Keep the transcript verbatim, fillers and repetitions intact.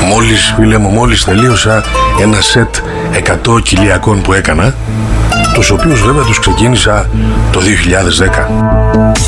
Μόλις, φίλε μου, μόλις τελείωσα ένα σετ εκατό κοιλιακών που έκανα, τους οποίους βέβαια τους ξεκίνησα το δύο χιλιάδες δέκα.